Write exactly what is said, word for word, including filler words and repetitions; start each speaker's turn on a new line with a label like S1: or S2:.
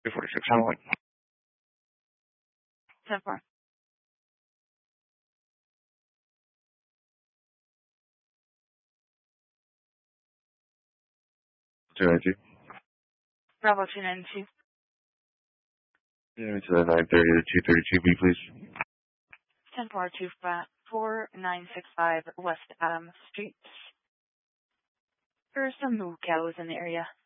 S1: two forty-six, how long?
S2: ten four.
S1: two ninety-two.
S2: Bravo two ninety-two.
S1: Yeah, to the nine thirty to two thirty-two B, please.
S2: ten four two four nine six five West Adams Street. There's some moo cows in the area.